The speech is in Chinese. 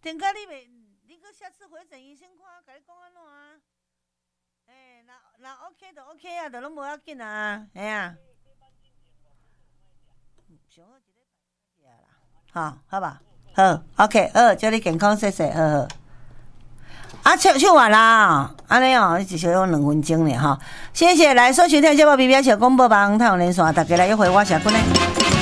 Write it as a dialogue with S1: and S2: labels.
S1: 点解你袂？你搁下次回诊医生看，甲你讲安怎啊？那 OK 就 OK 啊，就拢无要紧啊，哎呀。上好一礼拜啦，好吧，好 ，OK， 好，祝你健康谢谢，好。啊，唱完啦，安尼哦，你只需要2分钟呢，哈，谢谢，来收听节目，比表小公播帮太阳连线，大家来约会我下过来。